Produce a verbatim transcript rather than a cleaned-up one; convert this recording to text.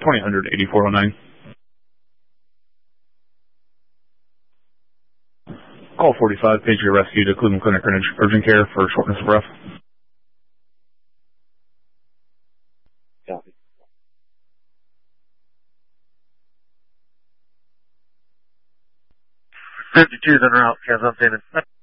twenty hundred eighty-four oh nine. Call forty-five, page your rescue to Cleveland Clinic Urgent Care for shortness of breath. Copy. fifty-two's en route, Kaz updated.